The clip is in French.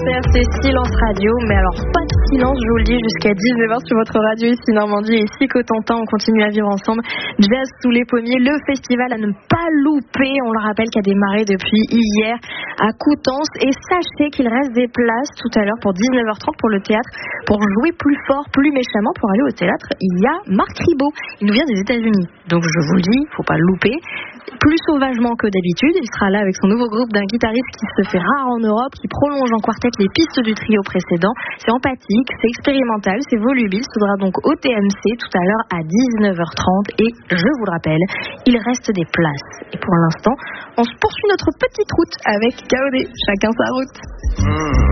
c'est Silence Radio, mais alors pas de silence, je vous le dis, jusqu'à 19h sur votre radio ici Normandie et ici Cotentin. On continue à vivre ensemble Jazz sous les pommiers, le festival à ne pas louper. On le rappelle qui a démarré depuis hier à Coutances, et sachez qu'il reste des places tout à l'heure pour 19h30 pour le théâtre, pour jouer plus fort, plus méchamment. Pour aller au théâtre, il y a Marc Ribot, il nous vient des États-Unis, donc je vous le dis, faut pas le louper. Plus sauvagement que d'habitude, il sera là avec son nouveau groupe d'un guitariste qui se fait rare en Europe, qui prolonge en quartet les pistes du trio précédent. C'est empathique, c'est expérimental, c'est volubile. Il sera donc au TMC tout à l'heure à 19h30, et je vous le rappelle, il reste des places. Et pour l'instant, on se poursuit notre petite route avec KOD, chacun sa route.